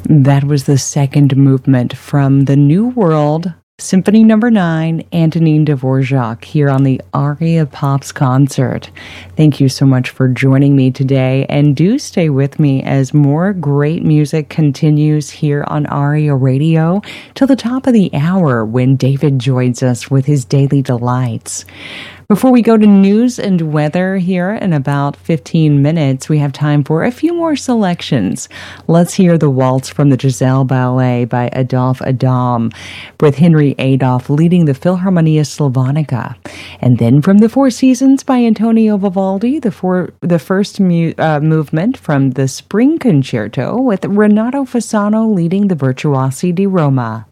That was the second movement from the New World Symphony Number 9, Antonin Dvorak, here on the Aria Pops concert. Thank you so much for joining me today, and do stay with me as more great music continues here on Aria Radio till the top of the hour when David joins us with his Daily Delights. Before we go to news and weather here in about 15 minutes, we have time for a few more selections. Let's hear the Waltz from the Giselle Ballet by Adolphe Adam, with Henry Adolphe leading the Philharmonia Slavonica. And then from the Four Seasons by Antonio Vivaldi, the first movement from the Spring Concerto with Renato Fasano leading the Virtuosi di Roma.